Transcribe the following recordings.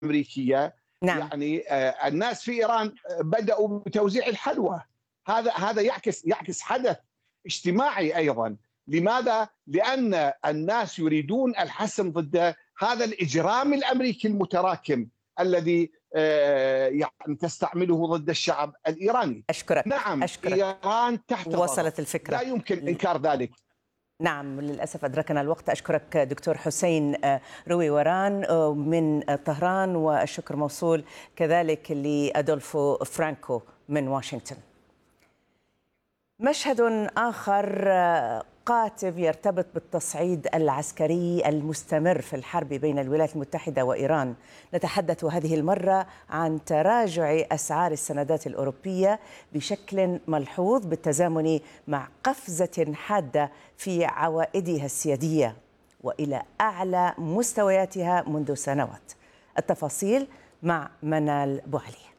الأمريكية. نعم. يعني الناس في إيران بدأوا بتوزيع الحلوى. هذا يعكس حدث اجتماعي أيضا. لماذا؟ لأن الناس يريدون الحسم ضد هذا الإجرام الأمريكي المتراكم الذي يعني تستعمله ضد الشعب الإيراني. أشكرك. نعم، أشكرك. إيران تحت وصلت ضغط، الفكرة، لا يمكن إنكار ذلك. نعم، للأسف أدركنا الوقت. أشكرك دكتور حسين روي وران من طهران، والشكر موصول كذلك لأدولفو فرانكو من واشنطن. مشهد آخر قاتل يرتبط بالتصعيد العسكري المستمر في الحرب بين الولايات المتحدة وإيران. نتحدث هذه المرة عن تراجع أسعار السندات الأوروبية بشكل ملحوظ بالتزامن مع قفزة حادة في عوائدها السيادية وإلى أعلى مستوياتها منذ سنوات. التفاصيل مع منال بوعلي.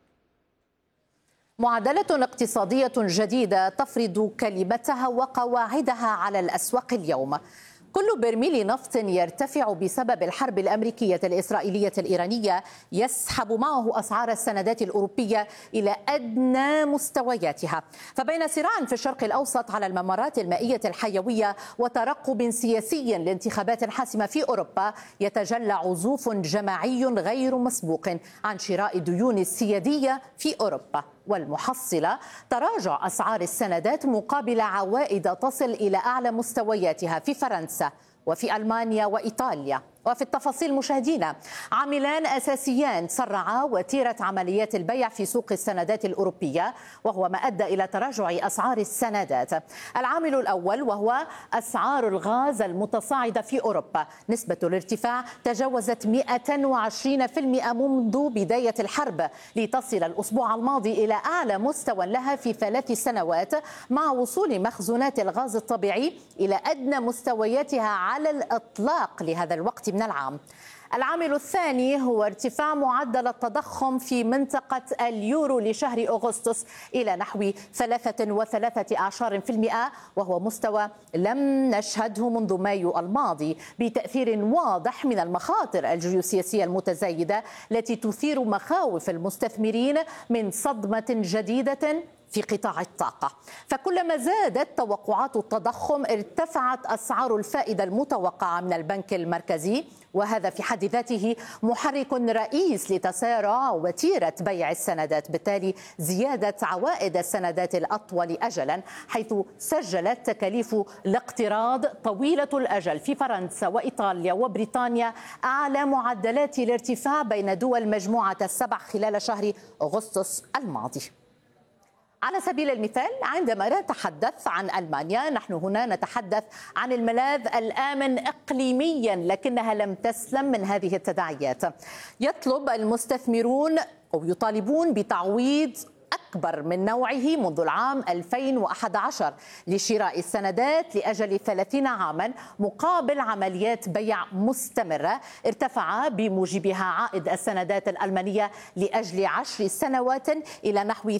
معادلة اقتصادية جديدة تفرض كلمتها وقواعدها على الأسواق اليوم. كل برميل نفط يرتفع بسبب الحرب الأمريكية الإسرائيلية الإيرانية يسحب معه أسعار السندات الأوروبية إلى أدنى مستوياتها. فبين صراع في الشرق الأوسط على الممرات المائية الحيوية وترقب سياسي لانتخابات حاسمة في أوروبا، يتجلى عزوف جماعي غير مسبوق عن شراء الديون السيادية في أوروبا، والمحصلة تراجع أسعار السندات مقابل عوائد تصل إلى أعلى مستوياتها في فرنسا وفي ألمانيا وإيطاليا. وفي التفاصيل مشاهدينا، عاملان أساسيان سرعا وتيرة عمليات البيع في سوق السندات الأوروبية، وهو ما أدى إلى تراجع أسعار السندات. العامل الأول وهو أسعار الغاز المتصاعدة في أوروبا. نسبة الارتفاع تجاوزت 120% منذ بداية الحرب، لتصل الأسبوع الماضي إلى أعلى مستوى لها في 3 سنوات، مع وصول مخزونات الغاز الطبيعي إلى أدنى مستوياتها على الإطلاق لهذا الوقت من العام. العامل الثاني هو ارتفاع معدل التضخم في منطقة اليورو لشهر أغسطس إلى نحو 3.3%، وهو مستوى لم نشهده منذ مايو الماضي، بتأثير واضح من المخاطر الجيوسياسية المتزايدة التي تثير مخاوف المستثمرين من صدمة جديدة في قطاع الطاقة. فكلما زادت توقعات التضخم ارتفعت أسعار الفائدة المتوقعة من البنك المركزي، وهذا في حد ذاته محرك رئيس لتسارع وتيرة بيع السندات، بالتالي زيادة عوائد السندات الأطول أجلا، حيث سجلت تكاليف الاقتراض طويلة الأجل في فرنسا وإيطاليا وبريطانيا أعلى معدلات الارتفاع بين دول مجموعة السبع خلال شهر أغسطس الماضي. على سبيل المثال، عندما نتحدث عن ألمانيا، نحن هنا نتحدث عن الملاذ الآمن إقليميا، لكنها لم تسلم من هذه التداعيات. يطلب المستثمرون أو يطالبون بتعويض أكبر من نوعه منذ العام 2011 لشراء السندات لأجل 30 عاما مقابل عمليات بيع مستمرة ارتفع بموجبها عائد السندات الألمانية لأجل 10 سنوات إلى نحو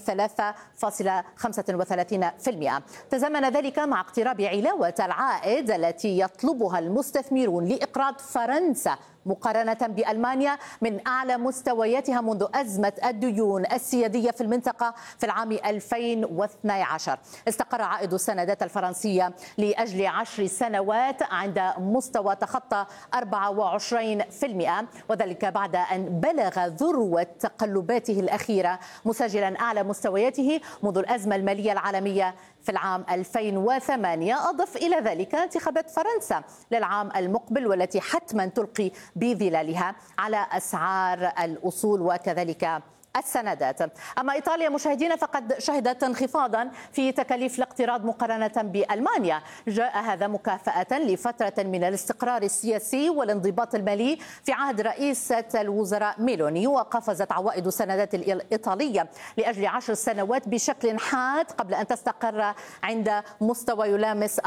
3.35%. تزامن ذلك مع اقتراب علاوة العائد التي يطلبها المستثمرون لإقراض فرنسا مقارنة بألمانيا من أعلى مستوياتها منذ أزمة الديون السيادية في المنطقة في العام 2012. استقر عائد السندات الفرنسية لأجل 10 سنوات عند مستوى تخطى 24%، وذلك بعد أن بلغ ذروة تقلباته الأخيرة، مسجلا أعلى مستوياته منذ الأزمة المالية العالمية في العام 2008. أضف إلى ذلك انتخابات فرنسا للعام المقبل، والتي حتما تلقي بظلالها على أسعار الأصول وكذلك السندات. أما إيطاليا مشاهدينا فقد شهدت انخفاضا في تكاليف الاقتراض مقارنة بألمانيا. جاء هذا مكافأة لفترة من الاستقرار السياسي والانضباط المالي في عهد رئيسة الوزراء ميلوني، وقفزت عوائد السندات الإيطالية لأجل 10 سنوات بشكل حاد قبل أن تستقر عند مستوى يلامس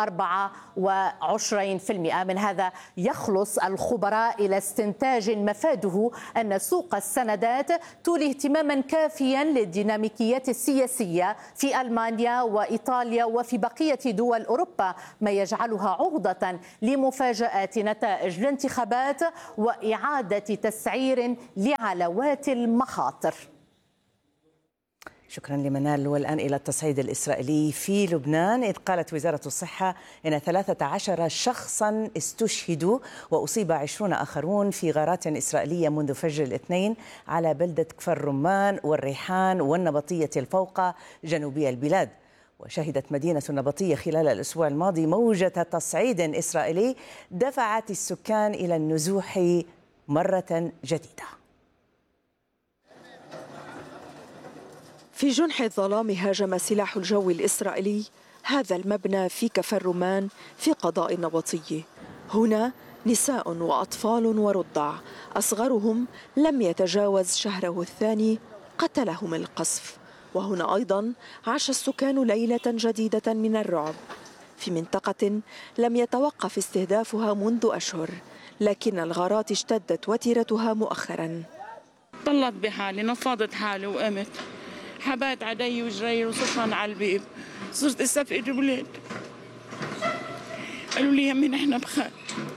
24%. من هذا يخلص الخبراء إلى استنتاج مفاده أن سوق السندات تولي اهتمام اهتماما كافيا للديناميكيات السياسية في ألمانيا وإيطاليا وفي بقية دول أوروبا، ما يجعلها عرضة لمفاجآت نتائج الانتخابات وإعادة تسعير لعلوات المخاطر. شكرا لمنال. والآن إلى التصعيد الإسرائيلي في لبنان، إذ قالت وزارة الصحة إن 13 شخصا استشهدوا وأصيب 20 آخرون في غارات إسرائيلية منذ فجر الاثنين على بلدة كفر رمان والريحان والنبطية الفوقة جنوبي البلاد. وشهدت مدينة النبطية خلال الأسبوع الماضي موجة تصعيد إسرائيلي دفعت السكان إلى النزوح مرة جديدة. في جنح الظلام هاجم سلاح الجو الإسرائيلي هذا المبنى في كفر رمان في قضاء النبطية. هنا نساء وأطفال ورضع أصغرهم لم يتجاوز شهره الثاني قتلهم القصف. وهنا أيضا عاش السكان ليلة جديدة من الرعب في منطقة لم يتوقف استهدافها منذ أشهر، لكن الغارات اشتدت وتيرتها مؤخرا. طلت بحالي، نفضت حالي وقمت، حبات علي وجري وصفن على البيب، صرت استفقد الولاد. قالوا لي يمي نحن بخير.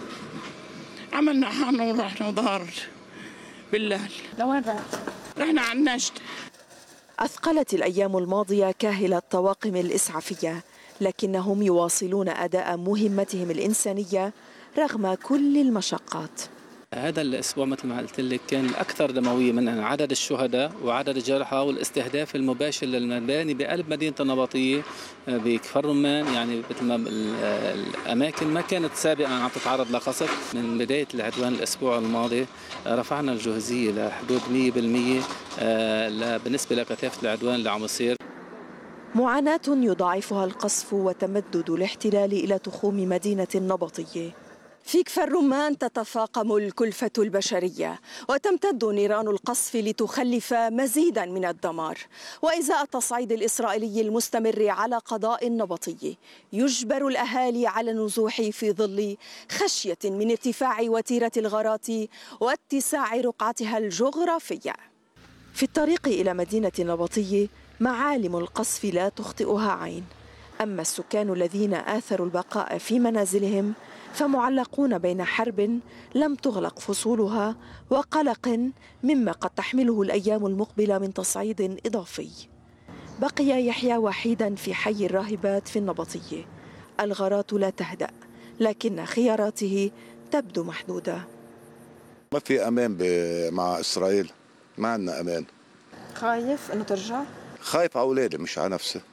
عملنا حالنا ورحنا وظهر بالليل. لوين رحنا على النجد. أثقلت الأيام الماضية كاهل الطواقم الإسعافية، لكنهم يواصلون أداء مهمتهم الإنسانية رغم كل المشقات. هذا الأسبوع مثل ما قلت لك كان الأكثر دموية من عدد الشهداء وعدد الجرحى والاستهداف المباشر للمباني بقلب مدينة النبطية بكفر رمان، يعني مثل ما الأماكن ما كانت سابقا عم تتعرض لقصف. من بداية العدوان الأسبوع الماضي رفعنا الجهزية لحدود 100% بالنسبة لكثافة العدوان اللي عم يصير. معاناة يضاعفها القصف وتمدد الاحتلال إلى تخوم مدينة النبطية. في كفر رمان تتفاقم الكلفة البشرية وتمتد نيران القصف لتخلف مزيدا من الدمار. وإزاء التصعيد الإسرائيلي المستمر على قضاء النبطية يجبر الأهالي على النزوح في ظل خشية من ارتفاع وتيرة الغارات واتساع رقعتها الجغرافية. في الطريق إلى مدينة النبطية معالم القصف لا تخطئها عين، أما السكان الذين آثروا البقاء في منازلهم فمعلقون بين حرب لم تغلق فصولها وقلق مما قد تحمله الأيام المقبلة من تصعيد إضافي. بقي يحيى وحيدا في حي الراهبات في النبطية. الغارات لا تهدأ، لكن خياراته تبدو محدودة. ما في أمان مع إسرائيل، ما عندنا أمان. خايف أنه ترجع؟ خايف على أولادي مش على نفسي،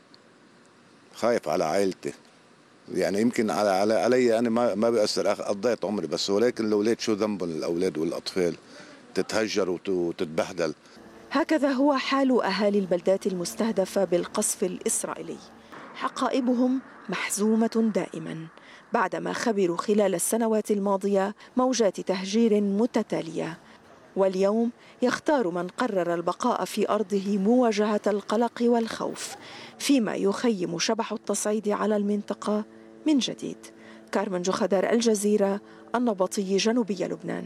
خايف على عائلتي. يعني يمكن علي أنا ما بيأثر، قضيت عمري بس، ولكن الأولاد شو ذنبهم الأولاد والأطفال تتهجر وتتبهدل. هكذا هو حال أهالي البلدات المستهدفة بالقصف الإسرائيلي. حقائبهم محزومة دائما بعدما خبروا خلال السنوات الماضية موجات تهجير متتالية، واليوم يختار من قرر البقاء في أرضه مواجهة القلق والخوف، فيما يخيم شبح التصعيد على المنطقة من جديد. كارمن جوخدار، الجزيرة، النبطي، جنوبي لبنان.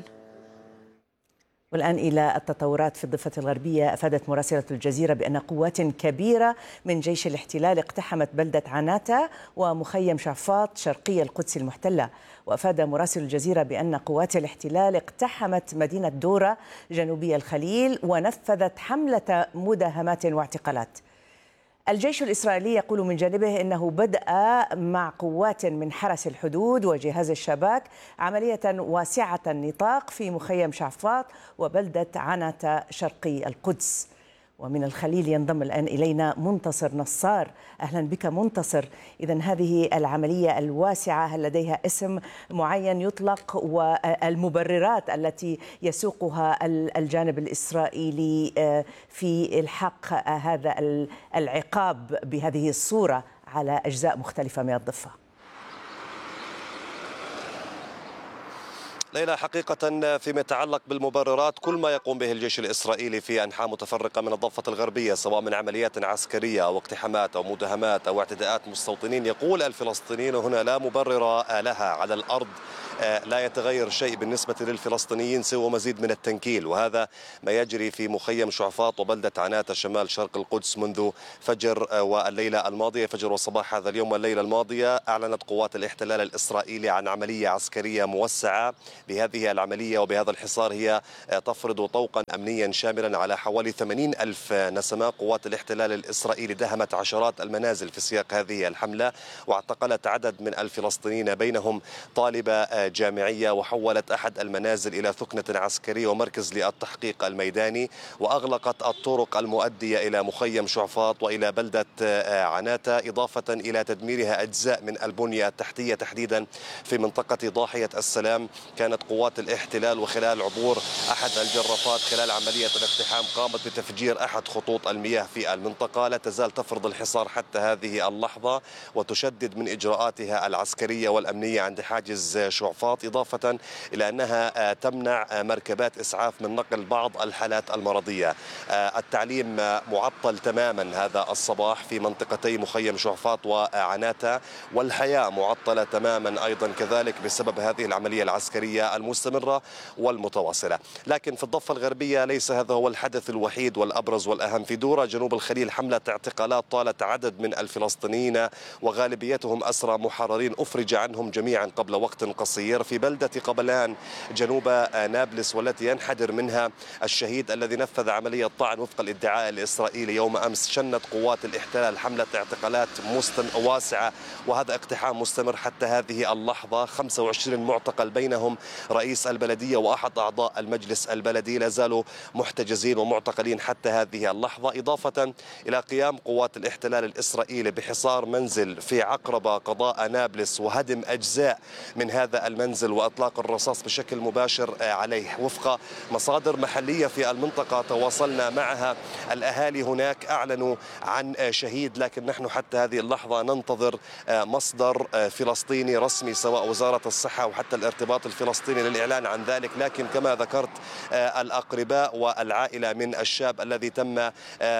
والآن إلى التطورات في الضفة الغربية. أفادت مراسلة الجزيرة بأن قوات كبيرة من جيش الاحتلال اقتحمت بلدة عناتا ومخيم شعفاط شرقي القدس المحتلة. وأفاد مراسل الجزيرة بأن قوات الاحتلال اقتحمت مدينة دورة جنوبي الخليل ونفذت حملة مداهمات واعتقالات. الجيش الإسرائيلي يقول من جانبه إنه بدأ مع قوات من حرس الحدود وجهاز الشباك عملية واسعة النطاق في مخيم شعفاط وبلدة عناتا شرقي القدس. ومن الخليل ينضم الآن إلينا منتصر نصار. أهلا بك منتصر. إذن هذه العملية الواسعة هل لديها اسم معين يطلق، والمبررات التي يسوقها الجانب الإسرائيلي في الحق هذا العقاب بهذه الصورة على أجزاء مختلفة من الضفة؟ ليلى، حقيقة فيما يتعلق بالمبررات، كل ما يقوم به الجيش الإسرائيلي في أنحاء متفرقة من الضفة الغربية سواء من عمليات عسكرية أو اقتحامات أو مداهمات أو اعتداءات مستوطنين، يقول الفلسطينيين هنا لا مبرر لها على الأرض لا يتغير شيء بالنسبة للفلسطينيين سوى مزيد من التنكيل، وهذا ما يجري في مخيم شعفاط وبلدة عناتة شمال شرق القدس منذ فجر والليلة الماضية، فجر وصباح هذا اليوم والليلة الماضية. أعلنت قوات الاحتلال الإسرائيلي عن عملية عسكرية موسعة. بهذه العملية وبهذا الحصار هي تفرض طوقا أمنيا شاملا على حوالي 80,000 نسمة. قوات الاحتلال الإسرائيلي دهمت عشرات المنازل في سياق هذه الحملة، واعتقلت عدد من الفلسطينيين بينهم طالبة جامعية، وحولت أحد المنازل إلى ثكنة عسكرية ومركز للتحقيق الميداني، وأغلقت الطرق المؤدية إلى مخيم شعفاط وإلى بلدة عناتة، إضافة إلى تدميرها أجزاء من البنية التحتية تحديدا في منطقة ضاحية السلام. كانت قوات الاحتلال وخلال عبور أحد الجرافات خلال عملية الاقتحام قامت بتفجير أحد خطوط المياه في المنطقة. لا تزال تفرض الحصار حتى هذه اللحظة وتشدد من إجراءاتها العسكرية والأمنية عند حاجز شعفاط، إضافة إلى أنها تمنع مركبات إسعاف من نقل بعض الحالات المرضية. التعليم معطل تماما هذا الصباح في منطقتي مخيم شعفاط وعناتة، والحياة معطلة تماما أيضا كذلك بسبب هذه العملية العسكرية المستمرة والمتواصلة. لكن في الضفة الغربية ليس هذا هو الحدث الوحيد والأبرز والأهم. في دورة جنوب الخليل حملة اعتقالات طالت عدد من الفلسطينيين وغالبيتهم أسرى محررين أفرج عنهم جميعا قبل وقت قصير. في بلدة قبلان جنوب نابلس والتي ينحدر منها الشهيد الذي نفذ عملية طعن وفق الادعاء الإسرائيلي يوم أمس، شنت قوات الاحتلال حملة اعتقالات واسعة، وهذا اقتحام مستمر حتى هذه اللحظة. 25 معتقل بينهم رئيس البلدية وأحد أعضاء المجلس البلدي لا زالوا محتجزين ومعتقلين حتى هذه اللحظة، إضافة إلى قيام قوات الاحتلال الإسرائيلي بحصار منزل في عقربة قضاء نابلس وهدم أجزاء من هذا المنزل وإطلاق الرصاص بشكل مباشر عليه. وفق مصادر محلية في المنطقة تواصلنا معها، الأهالي هناك أعلنوا عن شهيد، لكن نحن حتى هذه اللحظة ننتظر مصدر فلسطيني رسمي سواء وزارة الصحة أو حتى الارتباط الفلسطيني للإعلان عن ذلك. لكن كما ذكرت الأقرباء والعائلة من الشاب الذي تم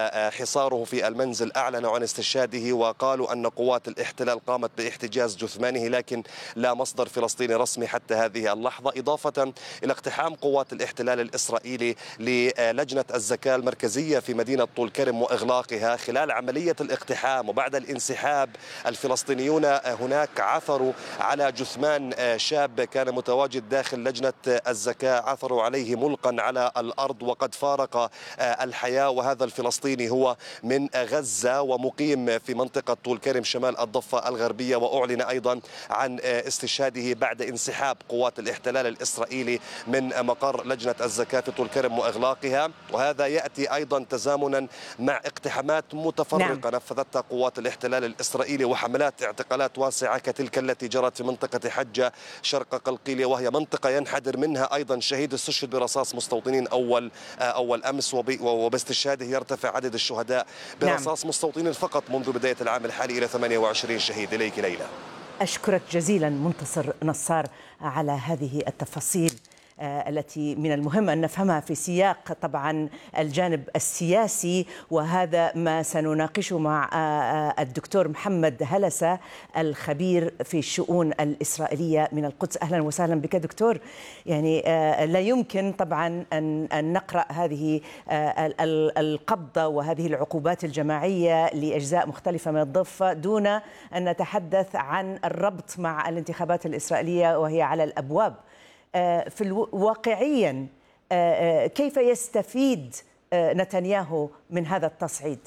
حصاره في المنزل أعلنوا عن استشهاده، وقالوا أن قوات الاحتلال قامت باحتجاز جثمانه، لكن لا مصدر فلسطيني رسمي حتى هذه اللحظة. إضافة إلى اقتحام قوات الاحتلال الإسرائيلي للجنة الزكاة المركزية في مدينة طول كرم وإغلاقها خلال عملية الاقتحام وبعد الانسحاب، الفلسطينيون هناك عثروا على جثمان شاب كان متواجد داخل لجنة الزكاة، عثروا عليه ملقا على الأرض وقد فارق الحياة. وهذا الفلسطيني هو من غزة ومقيم في منطقة طول كرم شمال الضفة الغربية، وأعلن أيضا عن استشهاده بعد انسحاب قوات الاحتلال الإسرائيلي من مقر لجنة الزكاة في طول كرم وإغلاقها. وهذا يأتي أيضا تزامنا مع اقتحامات متفرقة نفذتها قوات الاحتلال الإسرائيلي وحملات اعتقالات واسعة كتلك التي جرت في منطقة حجة شرق قلقيلية، وهي منطقة ينحدر منها أيضا شهيد استشهد برصاص مستوطنين أول أمس، وباستشهاده يرتفع عدد الشهداء برصاص مستوطنين فقط منذ بداية العام الحالي إلى 28 شهيد. إليك ليلى. أشكرك جزيلا منتصر نصار على هذه التفاصيل التي من المهم أن نفهمها في سياق طبعا الجانب السياسي، وهذا ما سنناقشه مع الدكتور محمد هلسة الخبير في الشؤون الإسرائيلية من القدس. أهلا وسهلا بك دكتور. يعني لا يمكن طبعا أن نقرأ هذه القبضة وهذه العقوبات الجماعية لأجزاء مختلفة من الضفة دون أن نتحدث عن الربط مع الانتخابات الإسرائيلية وهي على الأبواب. واقعيا كيف يستفيد نتنياهو من هذا التصعيد؟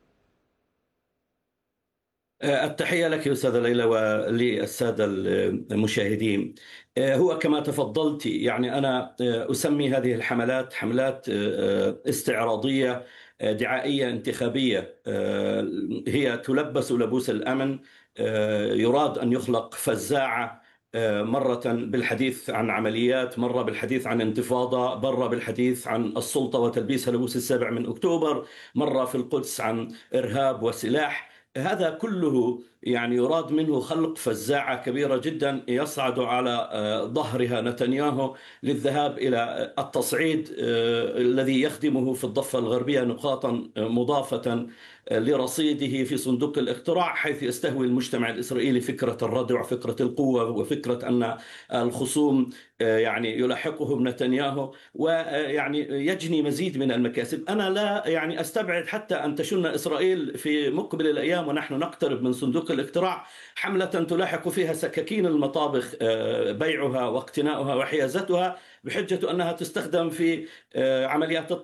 التحية لك أستاذة ليلى وللسادة المشاهدين. هو كما تفضلت، يعني أنا أسمي هذه الحملات حملات استعراضية دعائية انتخابية، هي تلبس لبوس الأمن. يراد أن يخلق فزاعة، مرة بالحديث عن عمليات، مرة بالحديث عن انتفاضة، مرة بالحديث عن السلطة وتلبيسها لبوس 7 أكتوبر، مرة في القدس عن إرهاب وسلاح. هذا كله يعني يراد منه خلق فزاعة كبيرة جدا يصعد على ظهرها نتنياهو للذهاب إلى التصعيد الذي يخدمه في الضفة الغربية نقاطا مضافة لرصيده في صندوق الاقتراع، حيث يستهوي المجتمع الإسرائيلي فكرة الردع، فكرة القوة، وفكرة أن الخصوم يعني يلاحقهم نتنياهو ويعني يجني مزيد من المكاسب. أنا لا يعني أستبعد حتى أن تشن إسرائيل في مقبل الأيام ونحن نقترب من صندوق الاقتراع حملة تلاحق فيها سكاكين المطابخ بيعها واقتناؤها وحيازتها بحجة أنها تستخدم في عمليات